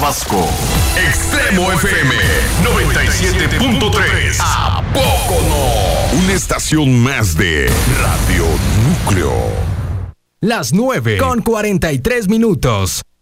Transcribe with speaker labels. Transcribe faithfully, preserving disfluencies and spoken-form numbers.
Speaker 1: Tabasco. Extremo F M noventa y siete punto tres. ¿A poco no? Una estación más de Radio Núcleo.
Speaker 2: Las nueve con cuarenta y tres minutos.